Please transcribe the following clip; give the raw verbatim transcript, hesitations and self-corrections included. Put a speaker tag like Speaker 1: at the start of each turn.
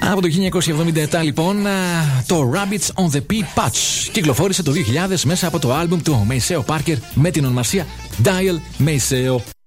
Speaker 1: Από το χίλια εννιακόσια εβδομήντα επτά λοιπόν το Rabbits on the Pea Patch κυκλοφόρησε το δύο χιλιάδες μέσα από το άλμπουμ του Maceo Parker με την ονομασία Dial Maceo.